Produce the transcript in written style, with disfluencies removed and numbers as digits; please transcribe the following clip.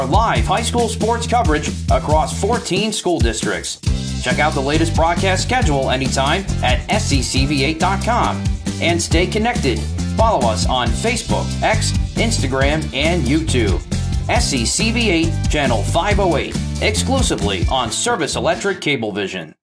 Live high school sports coverage across 14 school districts. Check out the latest broadcast schedule anytime at SCCV8.com. And stay connected. Follow us on Facebook, X, Instagram, and YouTube. SCCV8 Channel 508, exclusively on Service Electric Cablevision.